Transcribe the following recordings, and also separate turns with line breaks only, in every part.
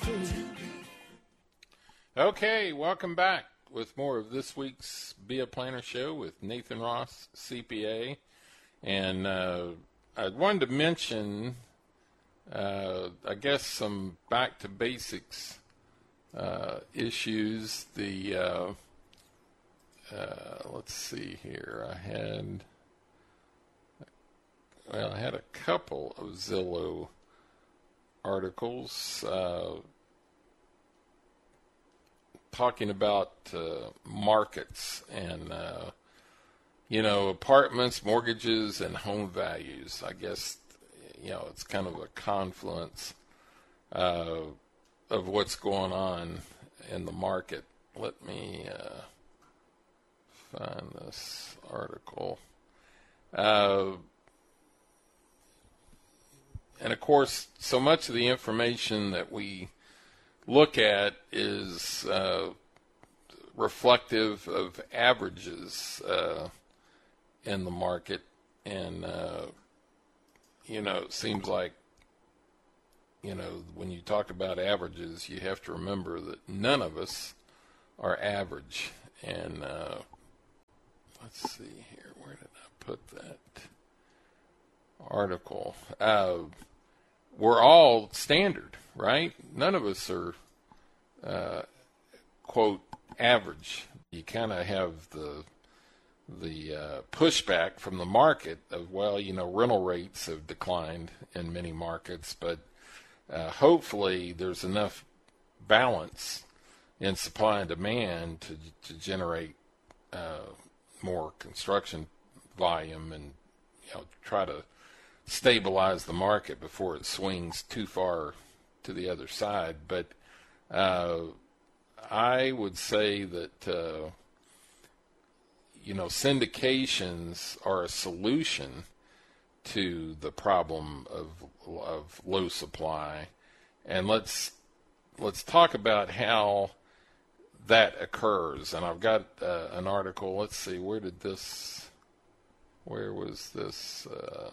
Okay, welcome back with more of this week's Be a Planner Show with Nathan Ross, CPA. And I wanted to mention, I guess, some back to basics issues. Let's see here. I had a couple of Zillow articles talking about markets and apartments, mortgages, and home values. I guess it's kind of a confluence of what's going on in the market. Let me find this article. And of course, so much of the information that we look at is reflective of averages in the market. And, it seems like, when you talk about averages, you have to remember that none of us are average. And let's see here. Where did I put that article? We're all standard, right? None of us are, quote, average. You kind of have the pushback from the market of, rental rates have declined in many markets, but hopefully there's enough balance in supply and demand to generate more construction volume and try to stabilize the market before it swings too far to the other side. But I would say that syndications are a solution to the problem of low supply, and let's talk about how that occurs. And I've got an article. Let's see, where was this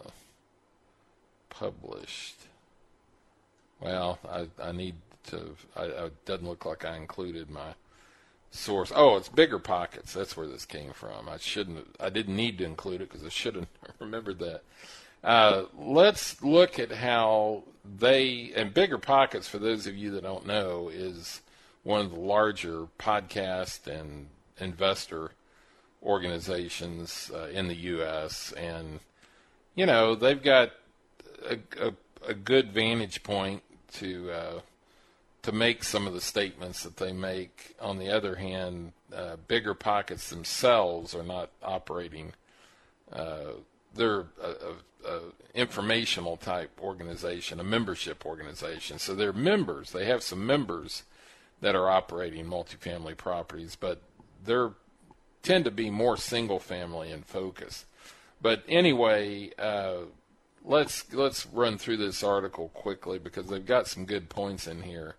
published? Well, I need to. It doesn't look like I included my source. Oh, it's Bigger Pockets. That's where this came from. I didn't need to include it because I should have remembered that. Let's look at how and Bigger Pockets, for those of you that don't know, is one of the larger podcast and investor organizations in the U.S. And they've got a good vantage point to make some of the statements that they make. On the other hand, Bigger Pockets themselves are not operating. They're a informational type organization, a membership organization. So they're members. They have some members that are operating multifamily properties, but they're tend to be more single family in focus. But anyway, let's run through this article quickly because they've got some good points in here.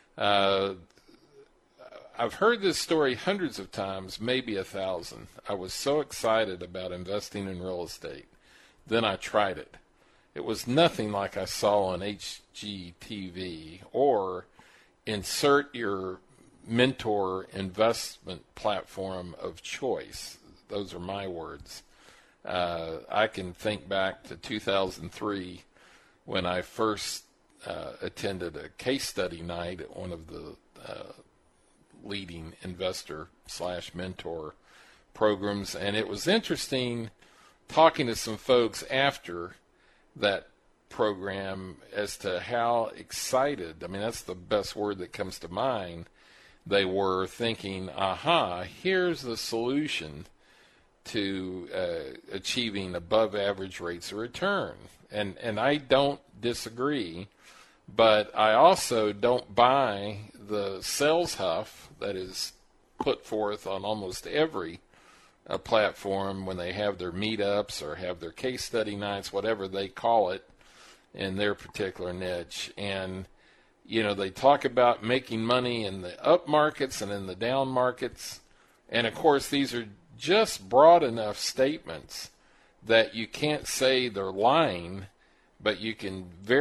I've heard this story hundreds of times, maybe 1,000. I was so excited about investing in real estate. Then I tried it. It was nothing like I saw on HGTV or insert your mentor investment platform of choice. Those are my words. I can think back to 2003 when I first attended a case study night at one of the leading investor/mentor programs, and it was interesting talking to some folks after that program as to how excited, that's the best word that comes to mind, they were thinking, here's the solution to achieving above average rates of return. And I don't disagree, but I also don't buy the sales huff that is put forth on almost every platform when they have their meetups or have their case study nights, whatever they call it in their particular niche. And they talk about making money in the up markets and in the down markets. And of course, these are just broad enough statements that you can't say they're lying, but you can very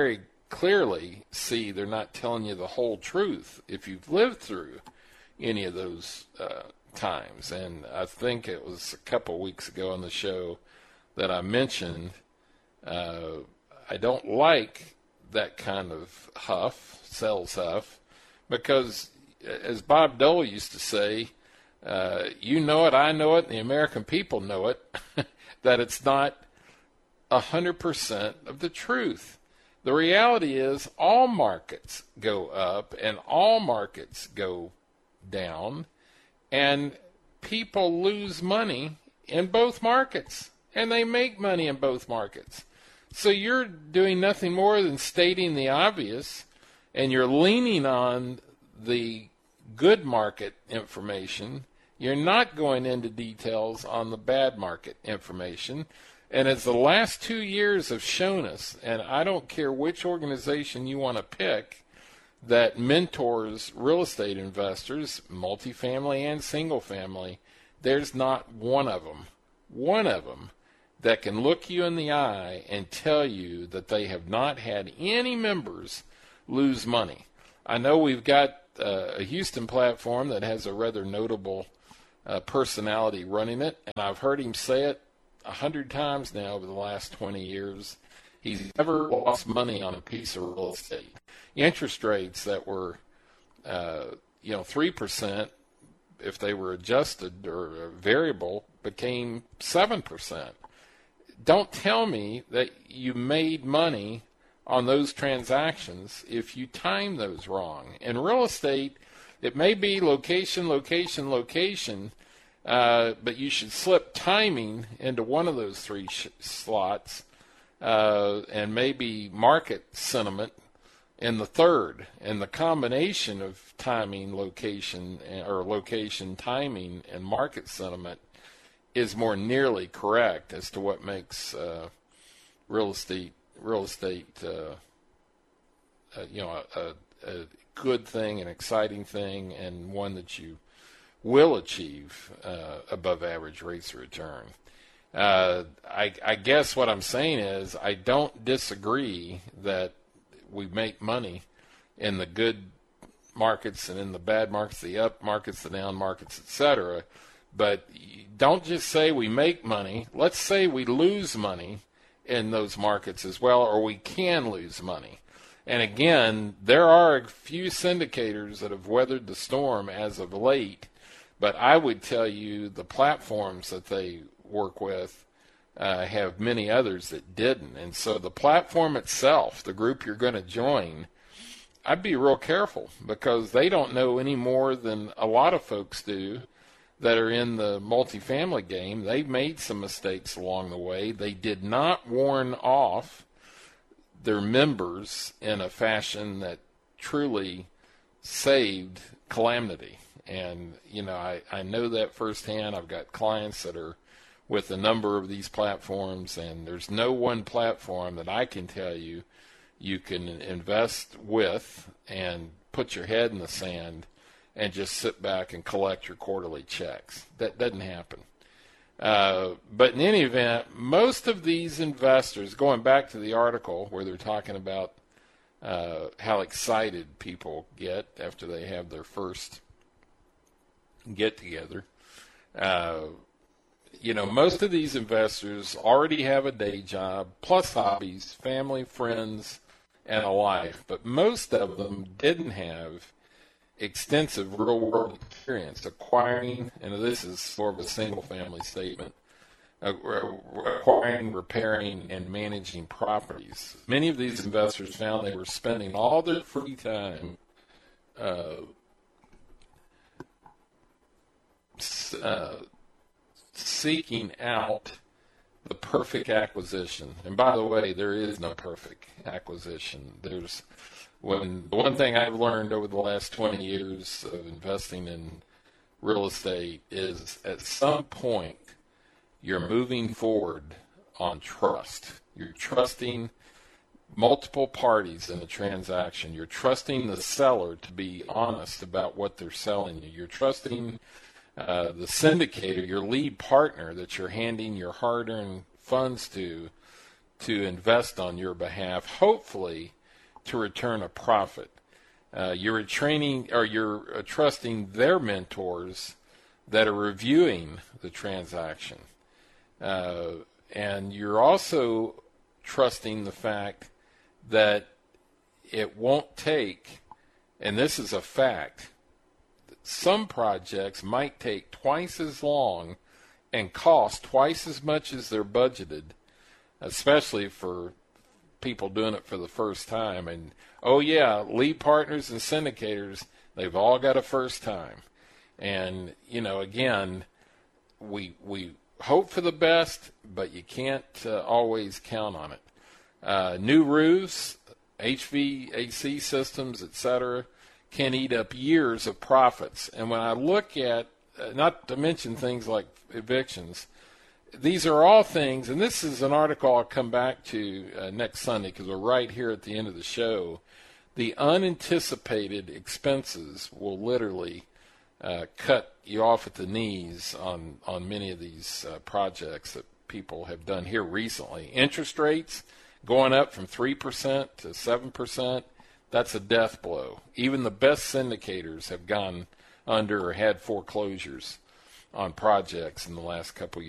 clearly see they're not telling you the whole truth if you've lived through any of those times. And I think it was a couple weeks ago on the show that I mentioned I don't like that kind of huff, sales huff, because as Bob Dole used to say, you know it, I know it, and the American people know it, that it's not 100% of the truth. The reality is all markets go up and all markets go down, and people lose money in both markets, and they make money in both markets. So you're doing nothing more than stating the obvious, and you're leaning on the good market information. You're not going into details on the bad market information. And as the last 2 years have shown us, and I don't care which organization you want to pick that mentors real estate investors, multifamily and single family, there's not one of them that can look you in the eye and tell you that they have not had any members lose money. I know we've got a Houston platform that has a rather notable personality running it, and I've heard him say it 100 times now over the last 20 years. He's never lost money on a piece of real estate. Interest rates that were 3%, if they were adjusted or variable, became 7%. Don't tell me that you made money on those transactions if you time those wrong. In real estate, it may be location, location, location, but you should slip timing into one of those three slots, and maybe market sentiment in the third. And the combination of timing, location, or location, timing, and market sentiment is more nearly correct as to what makes real estate a good thing, an exciting thing, and one that you will achieve above average rates of return. I guess what I'm saying is I don't disagree that we make money in the good markets and in the bad markets, the up markets, the down markets, etc. But don't just say we make money. Let's say we lose money in those markets as well, or we can lose money. And again, there are a few syndicators that have weathered the storm as of late, but I would tell you the platforms that they work with have many others that didn't. And so the platform itself, the group you're going to join, I'd be real careful, because they don't know any more than a lot of folks do that are in the multifamily game. They've made some mistakes along the way. They did not warn off their members in a fashion that truly saved calamity. And, I know that firsthand. I've got clients that are with a number of these platforms, and there's no one platform that I can tell you can invest with and put your head in the sand and just sit back and collect your quarterly checks. That doesn't happen. But in any event, most of these investors, going back to the article where they're talking about how excited people get after they have their first get-together, most of these investors already have a day job, plus hobbies, family, friends, and a life. But most of them didn't have extensive real-world experience acquiring, and this is more of a single-family statement, acquiring, repairing, and managing properties. Many of these investors found they were spending all their free time seeking out the perfect acquisition. And by the way, there is no perfect acquisition. The one thing I've learned over the last 20 years of investing in real estate is at some point you're moving forward on trust. You're trusting multiple parties in a transaction. You're trusting the seller to be honest about what they're selling you. You're trusting the syndicator, your lead partner that you're handing your hard-earned funds to invest on your behalf, hopefully to return a profit. You're training, or you're trusting their mentors that are reviewing the transaction. And you're also trusting the fact that it won't take, and this is a fact, some projects might take twice as long and cost twice as much as they're budgeted, especially for people doing it for the first time. And oh yeah, lead partners and syndicators, they've all got a first time. And again, we hope for the best, but you can't always count on it. New roofs, HVAC systems, etc., can eat up years of profits. And when I look at, not to mention things like evictions, these are all things, and this is an article I'll come back to next Sunday because we're right here at the end of the show. The unanticipated expenses will literally cut you off at the knees on many of these projects that people have done here recently. Interest rates going up from 3% to 7%, that's a death blow. Even the best syndicators have gone under or had foreclosures on projects in the last couple of